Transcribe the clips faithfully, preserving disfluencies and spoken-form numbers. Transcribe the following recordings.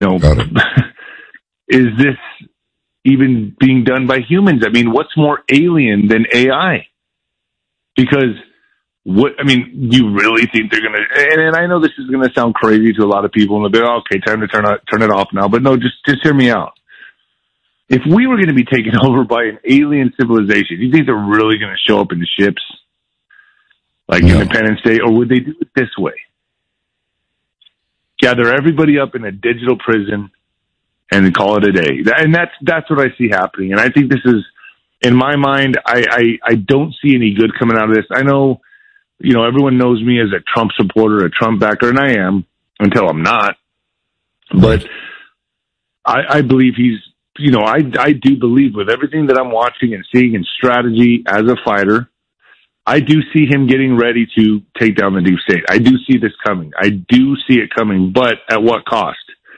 know, is this even being done by humans? I mean, what's more alien than A I? Because what, I mean, do you really think they're going to, and, and I know this is going to sound crazy to a lot of people, and they'll be, oh, okay, time to turn, out, turn it off now. But no, just, just hear me out. If we were going to be taken over by an alien civilization, do you think they're really going to show up in the ships like no. Independence Day? Or would they do it this way? Gather everybody up in a digital prison and call it a day. And that's, that's what I see happening. And I think this is, in my mind, I, I, I don't see any good coming out of this. I know, you know, everyone knows me as a Trump supporter, a Trump backer, and I am until I'm not. But I, I believe he's, you know, I, I do believe with everything that I'm watching and seeing in strategy as a fighter, I do see him getting ready to take down the deep state. I do see this coming. I do see it coming, but at what cost?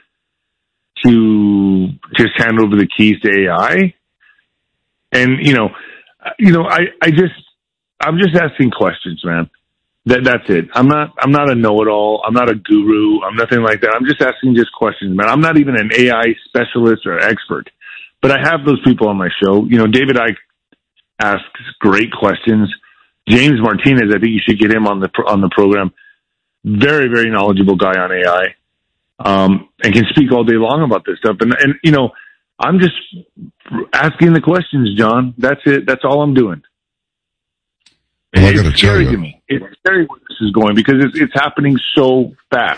To just hand over the keys to A I? And, you know, you know, I, I just, I'm just asking questions, man. That, that's it. I'm not, I'm not a know-it-all. I'm not a guru. I'm nothing like that. I'm just asking just questions, man. I'm not even an A I specialist or expert, but I have those people on my show. You know, David Icke asks great questions. James Martinez, I think you should get him on the, on the program. Very, very knowledgeable guy on A I. Um, and can speak all day long about this stuff. And, and, you know, I'm just asking the questions, John. That's it. That's all I'm doing. Well, it's scary to me. It's scary where this is going because it's, it's happening so fast.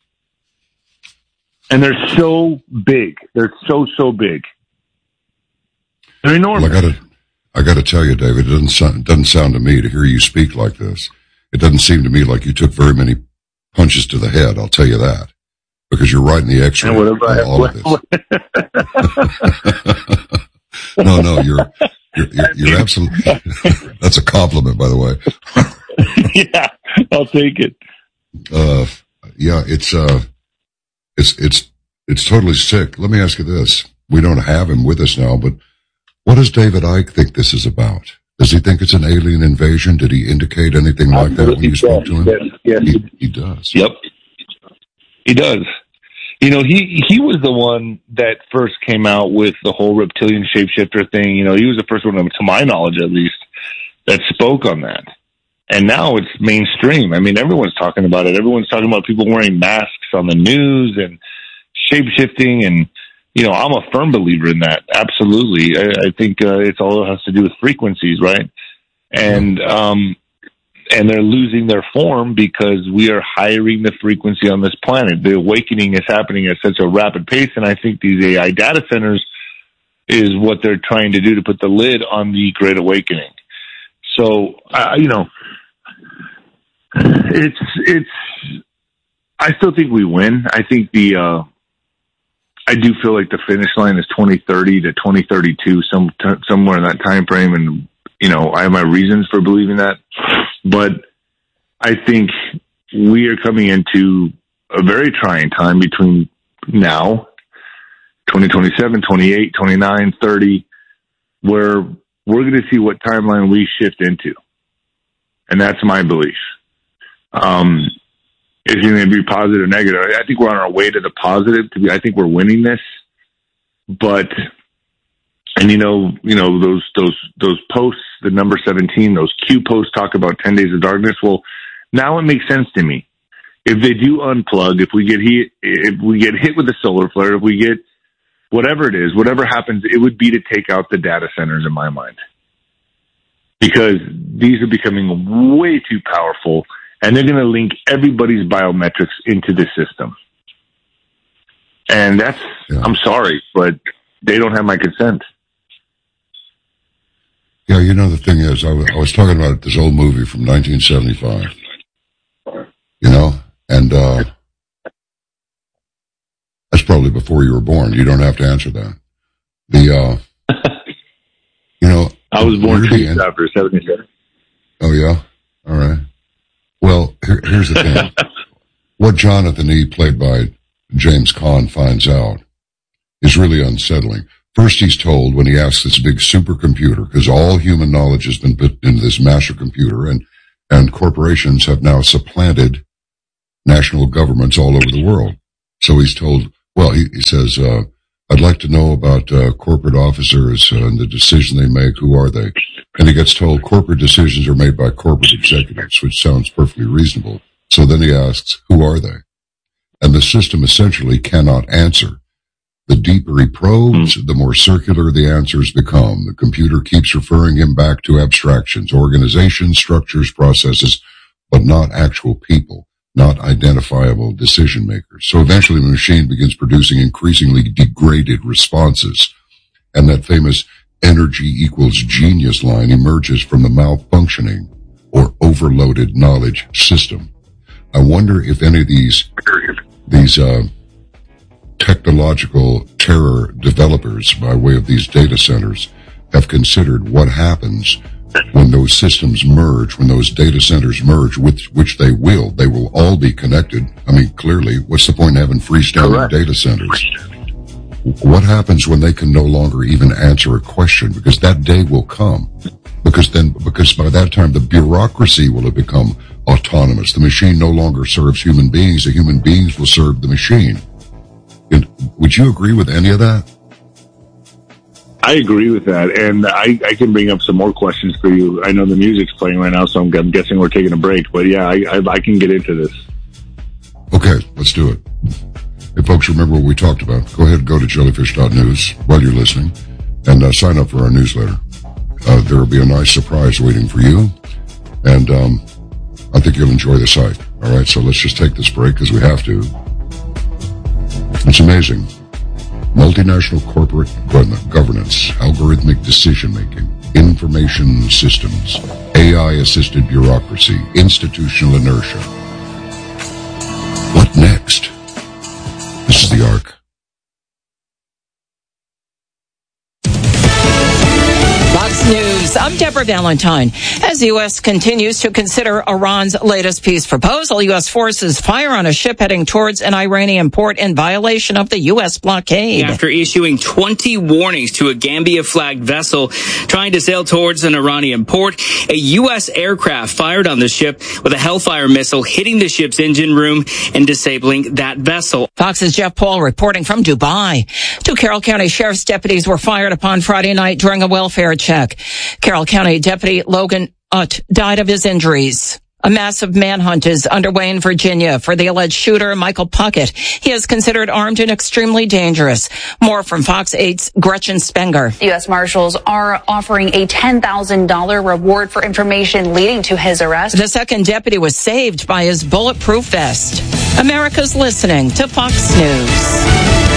And they're so big. They're so, so big. They're enormous. Well, I gotta, I gotta tell you, David, it doesn't sound, it doesn't sound to me to hear you speak like this. It doesn't seem to me like you took very many punches to the head. I'll tell you that. Because you're right in the X-ray on all of this. no, no, you're, you're, you're, you're absolutely, that's a compliment, by the way. Yeah, I'll take it. Uh, yeah, it's, uh, it's, it's, it's totally sick. Let me ask you this. We don't have him with us now, but what does David Icke think this is about? Does he think it's an alien invasion? Did he indicate anything like that when you spoke to him? Yes, yes. He, he does. Yep. He does. You know, he, he was the one that first came out with the whole reptilian shapeshifter thing. You know, he was the first one, to my knowledge at least, that spoke on that. And now it's mainstream. I mean, everyone's talking about it. Everyone's talking about people wearing masks on the news and shapeshifting. And, you know, I'm a firm believer in that. Absolutely. I, I think uh, it's all it has to do with frequencies, right? And, um, and they're losing their form because we are hiring the frequency on this planet. The awakening is happening at such a rapid pace, and I think these A I data centers is what they're trying to do to put the lid on the Great Awakening. So, uh, you know, it's it's. I still think we win. I think the. Uh, I do feel like the finish line is twenty thirty to twenty thirty-two, some t- somewhere in that time frame, and you know, I have my reasons for believing that. But I think we are coming into a very trying time between now, twenty twenty-seven, twenty-eight, twenty-nine, thirty, where we're going to see what timeline we shift into. And that's my belief. Um, is it going to be positive or negative? I think we're on our way to the positive. To be, I think we're winning this. But, and you know, you know, those, those, those posts, the number seventeen, those Q posts talk about ten days of darkness. Well, now it makes sense to me. If they do unplug, if we get hit, if we get hit with a solar flare, if we get whatever it is, whatever happens, it would be to take out the data centers in my mind. Because these are becoming way too powerful and they're going to link everybody's biometrics into the system. And that's, yeah. I'm sorry, but they don't have my consent. Yeah, you know, the thing is, I, w- I was talking about this old movie from nineteen seventy-five, you know, and uh, that's probably before you were born. You don't have to answer that. The, uh, you know. I was born two years after seventy-seven. Oh, yeah? All right. Well, here, here's the thing. What Jonathan E., played by James Caan, finds out is really unsettling. First, he's told when he asks this big supercomputer, because all human knowledge has been put into this master computer, and, and corporations have now supplanted national governments all over the world. So he's told, Well, he, he says, uh, I'd like to know about uh, corporate officers uh, and the decision they make. Who are they? And he gets told corporate decisions are made by corporate executives, which sounds perfectly reasonable. So then he asks, who are they? And the system essentially cannot answer. The deeper he probes, the more circular the answers become. The computer keeps referring him back to abstractions, organizations, structures, processes, but not actual people, not identifiable decision makers. So eventually the machine begins producing increasingly degraded responses. And that famous energy equals genius line emerges from the malfunctioning or overloaded knowledge system. I wonder if any of these, these, uh, technological terror developers by way of these data centers have considered what happens when those systems merge, when those data centers merge, which, which they will. They will all be connected. I mean, clearly, what's the point in having freestanding Correct. data centers? What happens when they can no longer even answer a question? Because that day will come. Because then, because by that time, the bureaucracy will have become autonomous. The machine no longer serves human beings. The human beings will serve the machine. Would you agree with any of that? I agree with that, and I, I can bring up some more questions for you. I know the music's playing right now, so I'm, I'm guessing we're taking a break. But yeah, I, I, I can get into this. Okay, let's do it. Hey, folks, remember what we talked about. Go ahead and go to jellyfish dot news while you're listening, and uh, sign up for our newsletter. Uh, there will be a nice surprise waiting for you, and um, I think you'll enjoy the site. All right, so let's just take this break because we have to. It's amazing. Multinational corporate governance, algorithmic decision-making, information systems, A I-assisted bureaucracy, institutional inertia. What next? This is the Ark. Fox News, I'm Deborah Valentine. As the U S continues to consider Iran's latest peace proposal, U S forces fire on a ship heading towards an Iranian port in violation of the U S blockade. After issuing twenty warnings to a Gambia-flagged vessel trying to sail towards an Iranian port, a U S aircraft fired on the ship with a Hellfire missile, hitting the ship's engine room and disabling that vessel. Fox's Jeff Paul reporting from Dubai. Two Carroll County Sheriff's deputies were fired upon Friday night during a welfare check. Carroll County Deputy Logan Utt died of his injuries. A massive manhunt is underway in Virginia for the alleged shooter, Michael Puckett. He is considered armed and extremely dangerous. More from Fox eight's Gretchen Spenger. U S Marshals are offering a ten thousand dollars reward for information leading to his arrest. The second deputy was saved by his bulletproof vest. America's listening to Fox News.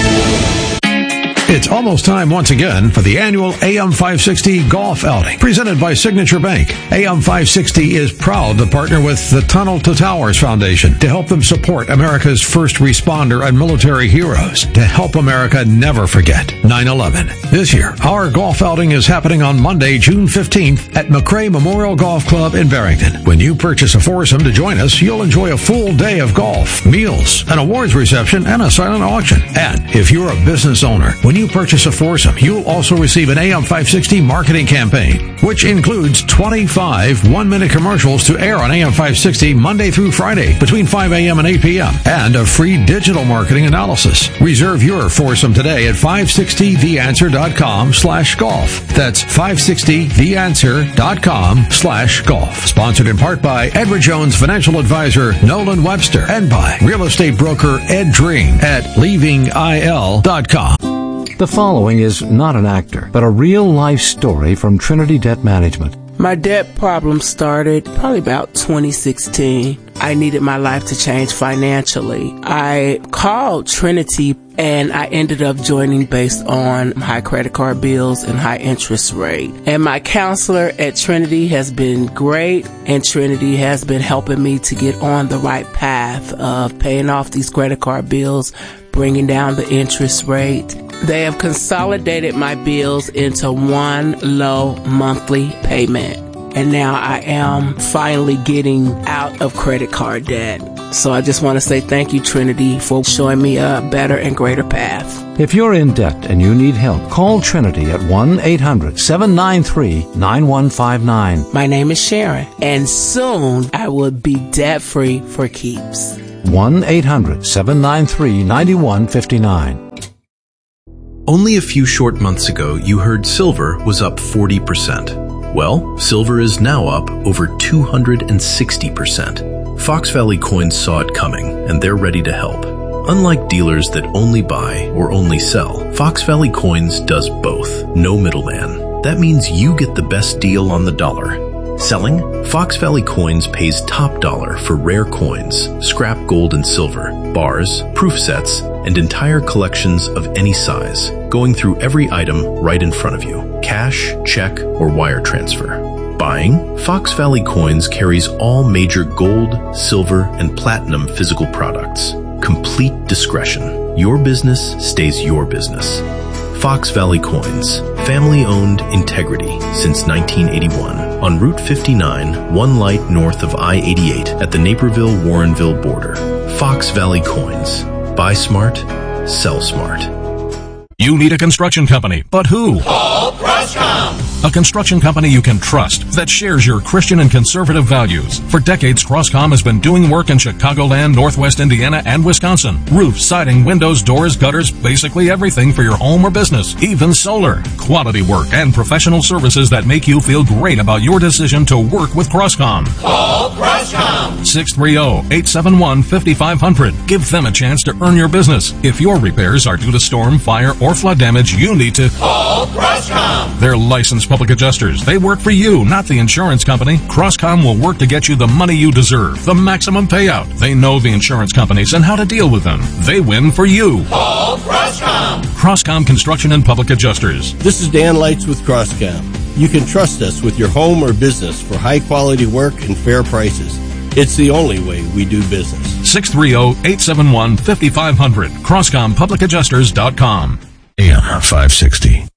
It's almost time once again for the annual A M five sixty Golf Outing, presented by Signature Bank. A M five sixty is proud to partner with the Tunnel to Towers Foundation to help them support America's first responder and military heroes, to help America never forget nine eleven. This year, our golf outing is happening on Monday, June fifteenth at McRae Memorial Golf Club in Barrington. When you purchase a foursome to join us, you'll enjoy a full day of golf, meals, an awards reception, and a silent auction. And if you're a business owner, when you purchase a foursome, you'll also receive an A M five sixty marketing campaign, which includes twenty-five one-minute commercials to air on A M five sixty Monday through Friday between five a.m. and eight p.m. and a free digital marketing analysis. Reserve your foursome today at five sixty the answer dot com slash golf. That's five sixty the answer dot com slash golf. Sponsored in part by Edward Jones financial advisor Nolan Webster and by real estate broker Ed Dream at leaving I L dot com. The following is not an actor, but a real-life story from Trinity Debt Management. My debt problem started probably about twenty sixteen. I needed my life to change financially. I called Trinity and I ended up joining based on high credit card bills and high interest rate. And my counselor at Trinity has been great, and Trinity has been helping me to get on the right path of paying off these credit card bills, bringing down the interest rate. They have consolidated my bills into one low monthly payment. And now I am finally getting out of credit card debt. So I just want to say thank you, Trinity, for showing me a better and greater path. If you're in debt and you need help, call Trinity at one eight hundred seven nine three nine one five nine. My name is Sharon, and soon I will be debt-free for keeps. one eight hundred seven nine three nine one five nine. Only a few short months ago, you heard silver was up forty percent. Well, silver is now up over two hundred sixty percent. Fox Valley Coins saw it coming, and they're ready to help. Unlike dealers that only buy or only sell, Fox Valley Coins does both. No middleman. That means you get the best deal on the dollar. Selling? Fox Valley Coins pays top dollar for rare coins, scrap gold and silver, bars, proof sets, and entire collections of any size, going through every item right in front of you. Cash, check, or wire transfer. Buying? Fox Valley Coins carries all major gold, silver, and platinum physical products. Complete discretion. Your business stays your business. Fox Valley Coins. Family-owned integrity since nineteen eighty-one. On Route fifty-nine, one light north of I eighty-eight at the Naperville-Warrenville border. Fox Valley Coins. Buy smart, sell smart. You need a construction company, but who? Call Crosscom. A construction company you can trust that shares your Christian and conservative values. For decades, Crosscom has been doing work in Chicagoland, Northwest Indiana, and Wisconsin. Roofs, siding, windows, doors, gutters, basically everything for your home or business, even solar. Quality work and professional services that make you feel great about your decision to work with Crosscom. Call Crosscom. six three zero, eight seven one, five five zero zero. Give them a chance to earn your business. If your repairs are due to storm, fire, or flood damage, you need to call Crosscom. They're licensed public adjusters. They work for you, not the insurance company. Crosscom will work to get you the money you deserve, the maximum payout. They know the insurance companies and how to deal with them. They win for you. Call Crosscom. Crosscom Construction and Public Adjusters. This is Dan Lights with Crosscom. You can trust us with your home or business for high quality work and fair prices. It's the only way we do business. six three zero, eight seven one, five five zero zero. Crosscom Public Adjusters dot com. A M five sixty.